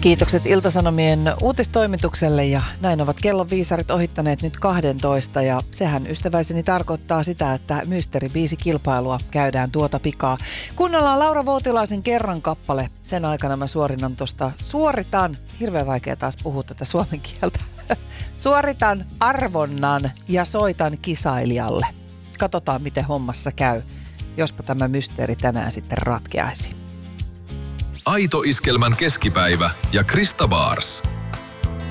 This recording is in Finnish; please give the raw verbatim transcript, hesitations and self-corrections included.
Kiitokset Ilta-Sanomien uutistoimitukselle ja näin ovat kellon viisarit ohittaneet nyt kahdentoista ja sehän ystäväiseni tarkoittaa sitä, että mysteeribiisikilpailua käydään tuota pikaa. Kuunnellaan Laura Voutilaisen Kerran kappale. Sen aikana mä suorinan tosta, suoritan, hirveän vaikea taas puhua tätä suomen kieltä, suoritan arvonnan ja soitan kisailijalle. Katsotaan miten hommassa käy, jospa tämä mysteeri tänään sitten ratkeaisi. Aito Iskelmän keskipäivä ja Krista Baars.